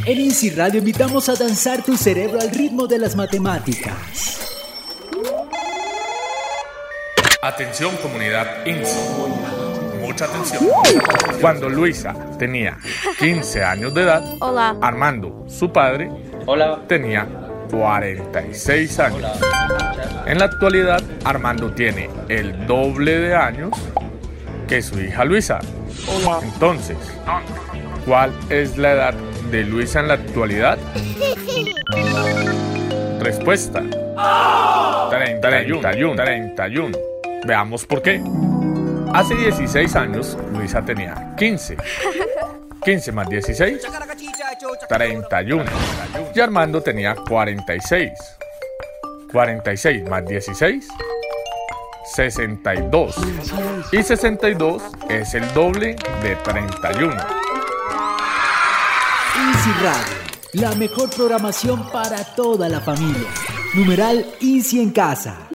En Easy Radio invitamos a danzar tu cerebro al ritmo de las matemáticas. Atención comunidad INSO. Mucha atención. Cuando Luisa tenía 15 años de edad, Hola. Armando, su padre, tenía 46 años. En la actualidad, Armando tiene el doble de años que su hija Luisa. Entonces, ¿cuál es la edad de Luisa en la actualidad? Respuesta: 31. Veamos por qué. Hace 16 años, Luisa tenía 15. 15 más 16, 31. Y Armando tenía 46. 46 más 16, 62. Y 62 es el doble de 31. Easy Radio, la mejor programación para toda la familia. Numeral Easy en casa.